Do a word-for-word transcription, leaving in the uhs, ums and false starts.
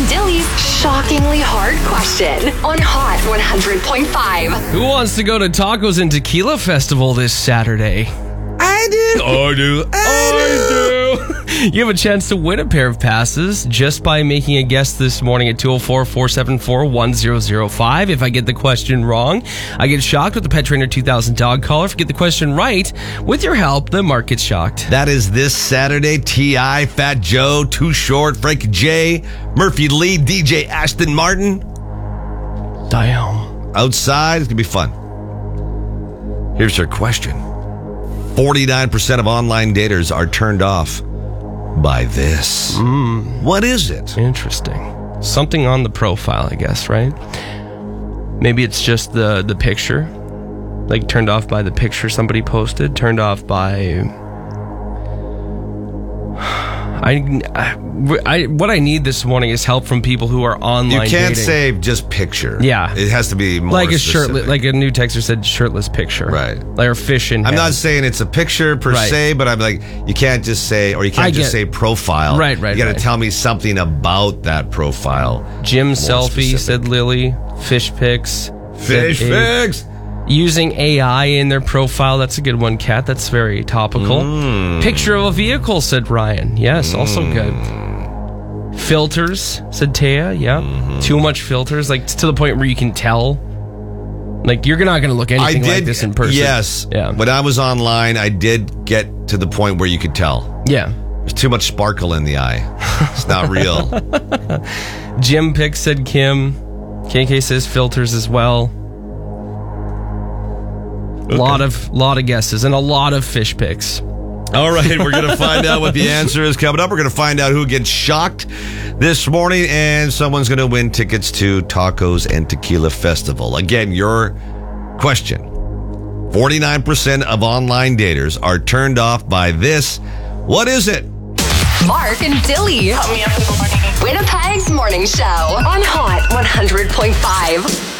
and Dilly's shockingly hard question on Hot one hundred point five. Who wants to go to Tacos and Tequila Festival this Saturday? I do. I do. I, I do. You have a chance to win a pair of passes just by making a guess this morning at two oh four, four seven four, one oh oh five. If I get the question wrong, I get shocked with the Pet Trainer two thousand dog collar. If I get the question right, with your help, the market gets shocked. That is this Saturday. T I, Fat Joe, Too Short, Frankie J, Murphy Lee, D J Ashton Martin. Damn. Outside, it's going to be fun. Here's your question. forty-nine percent of online daters are turned off by this. Mm. What is it? Interesting. Something on the profile, I guess, right? Maybe it's just the, the picture. Like, turned off by the picture somebody posted. Turned off by... I, I, I, what I need this morning is help from people who are online You can't dating. say just picture. Yeah. It has to be more like a specific. shirtless, like a new texter said, shirtless picture. Right. Like, or fish in I'm head. not saying it's a picture per Right. se, but I'm like, you can't just say, or you can't I just get- say profile. Right, right, You got to right. tell me something about that profile. Jim More selfie, specific. said Lily. Fish pics. Fish said Abe. fix. Using A I in their profile. That's a good one, Kat. That's very topical. Mm. Picture of a vehicle, said Ryan. Yes, also good. Filters, said Taya. Yeah. Mm-hmm. Too much filters, like to the point where you can tell. Like, you're not going to look anything I did, like this in person. Yes. Yeah. When I was online, I did get to the point where you could tell. Yeah. There's too much sparkle in the eye. It's not real. Jim Pick said Kim. K K says filters as well. A Okay. lot of lot of guesses and a lot of fish picks. All right, we're going to find out what the answer is coming up. We're going to find out who gets shocked this morning, and someone's going to win tickets to Tacos and Tequila Festival. Again, your question. forty-nine percent of online daters are turned off by this. What is it? Mark and Dilly. Winnipeg's morning show on Hot one hundred point five.